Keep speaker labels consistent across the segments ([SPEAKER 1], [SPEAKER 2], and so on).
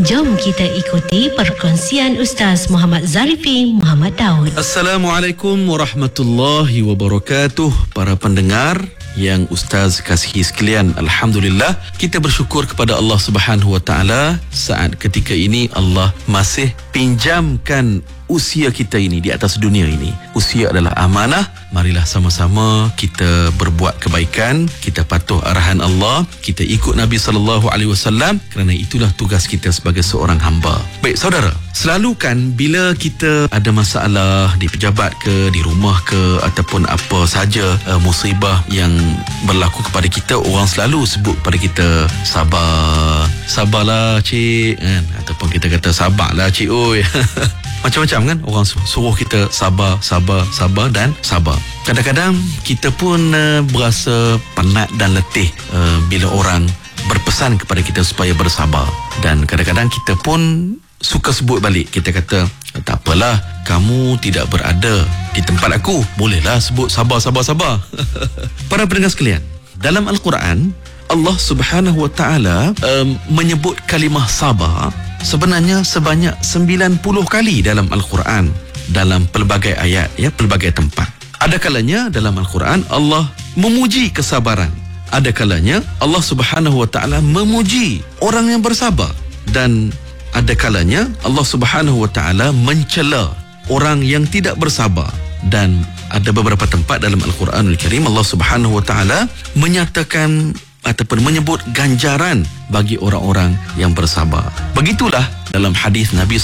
[SPEAKER 1] Jom kita ikuti perkongsian Ustaz Muhammad Zarifin Muhammad Daud.
[SPEAKER 2] Assalamualaikum warahmatullahi wabarakatuh. Para pendengar yang Ustaz kasihi sekalian, alhamdulillah kita bersyukur kepada Allah Subhanahu wa taala saat ketika ini Allah masih pinjamkan usia kita ini di atas dunia ini. Usia adalah amanah. Marilah sama-sama kita berbuat kebaikan, kita patuh arahan Allah, kita ikut Nabi sallallahu alaihi wasallam, kerana itulah tugas kita sebagai seorang hamba. Baik saudara, selalu kan bila kita ada masalah di pejabat ke, di rumah ke, ataupun apa saja musibah yang berlaku kepada kita, orang selalu sebut kepada kita sabarlah cik kan, ataupun kita kata sabarlah cik oi. Macam-macam kan, orang suruh kita sabar dan sabar. Kadang-kadang kita pun berasa penat dan letih bila orang berpesan kepada kita supaya bersabar. Dan kadang-kadang kita pun suka sebut balik. Kita kata, tak apalah, kamu tidak berada di tempat aku, bolehlah sebut sabar. Para pendengar sekalian, dalam Al-Quran Allah Subhanahu wa taala menyebut kalimah sabar sebenarnya sebanyak 90 kali dalam Al-Quran, dalam pelbagai ayat, pelbagai tempat. Ada kalanya dalam Al-Quran Allah memuji kesabaran, ada kalanya Allah Subhanahu wa taala memuji orang yang bersabar, dan ada kalanya Allah Subhanahu wa taala mencela orang yang tidak bersabar. Dan ada beberapa tempat dalam Al-Quranul Karim Allah Subhanahu wa taala menyatakan ataupun menyebut ganjaran bagi orang-orang yang bersabar. Begitulah dalam hadis Nabi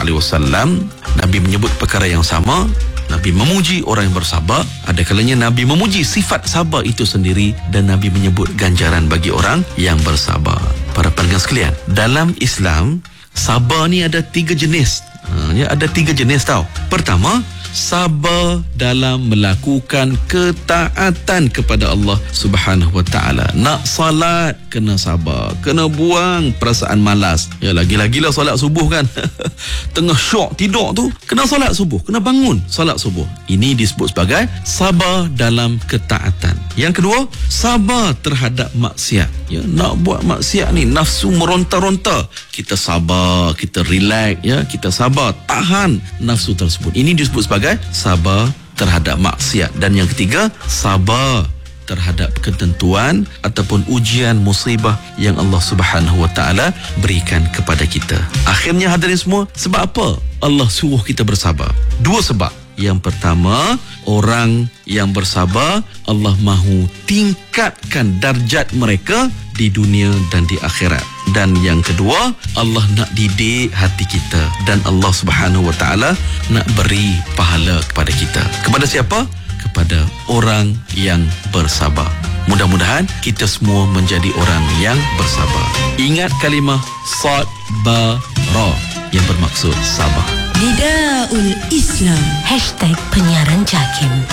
[SPEAKER 2] SAW, Nabi menyebut perkara yang sama. Nabi memuji orang yang bersabar, ada kalanya Nabi memuji sifat sabar itu sendiri, dan Nabi menyebut ganjaran bagi orang yang bersabar. Para pendengar sekalian, dalam Islam sabar ni ada 3 jenis. Ada 3 jenis tau. Pertama, sabar dalam melakukan ketaatan kepada Allah Subhanahu wa taala. Nak salat kena sabar, kena buang perasaan malas. Ya, lagi-lagilah solat subuh kan. Tengah syok tidur tu, kena solat subuh, kena bangun solat subuh. Ini disebut sebagai sabar dalam ketaatan. Yang kedua, sabar terhadap maksiat. Ya, nak buat maksiat ni nafsu meronta-ronta, kita sabar, kita relax, kita sabar, tahan nafsu tersebut. Ini disebut sebagai sabar terhadap maksiat. Dan yang ketiga, sabar terhadap ketentuan ataupun ujian musibah yang Allah Subhanahu wa taala berikan kepada kita. Akhirnya hadirin semua, sebab apa Allah suruh kita bersabar? 2 sebab. Yang pertama, orang yang bersabar Allah mahu tingkatkan darjat mereka di dunia dan di akhirat. Dan yang kedua, Allah nak didik hati kita, dan Allah Subhanahu wa taala nak beri pahala kepada kita. Kepada siapa? Kepada orang yang bersabar. Mudah-mudahan kita semua menjadi orang yang bersabar. Ingat kalimah sabara yang bermaksud sabar.
[SPEAKER 1] Nidaul Islam #penyiaran JAKIM.